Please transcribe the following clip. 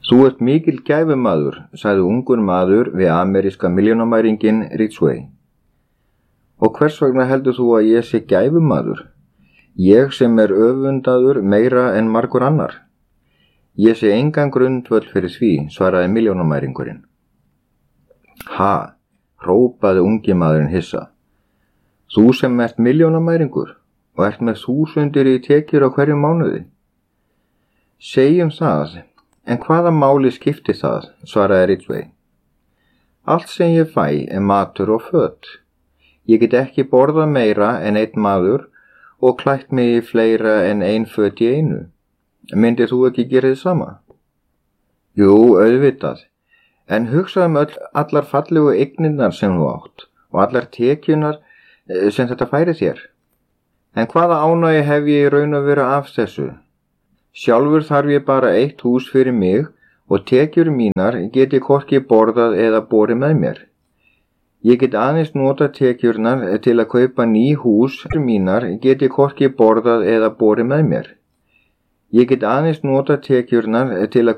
Þú ert mikil gæfumaður, sagði ungur maður við ameríska milljónamæringinn Ridgway. Og hvers vegna heldur þú að ég sé gæfumaður? Ég sem er öfundaður meira en margur annar. Ég sé engan grundvöll fyrir því, svaraði milljónamæringurinn. Ha, hrópaði ungi maðurinn hissa. Þú sem ert milljónamæringur og ert með 1000 í tekjur á hverjum mánuði. Segjum það, en hvaða máli skiptir það, svaraði Ridgway. Allt sem ég fæ er matur og föt. Ég get ekki borðað meira en einn maður og klætt mig í fleira en ein föt í einu. Myndir þú ekki gera þið sama? Jú, auðvitað, en hugsaðu allar fallegu eignirnar sem þú átt og allar tekjunar sem þetta færi þér. En hvaða ánægju hef ég í raun að vera af þessu? Sjálfur þarf ég bara eitt hús fyrir mig og tekjur mínar get ég hvorki borðað eða borið með mér. Ég get aðeins nota tekjurnar til að kaupa ný hús fyrir mínar get ég hvorki borðað eða borið með mér. Ég get aðeins nota tekjurnar til að